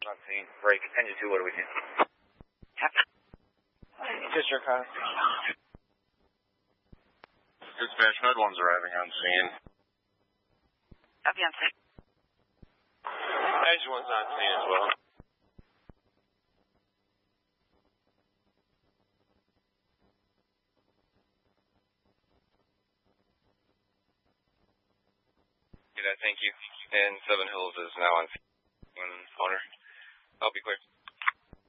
on scene. Break. Engine 2, what do we do? Just your car. Dispatch, Med 1's arriving on scene. Copy on scene. Engine 1's on scene as well. Thank you. And Seven Hills is now on scene. Owner, I'll be quick.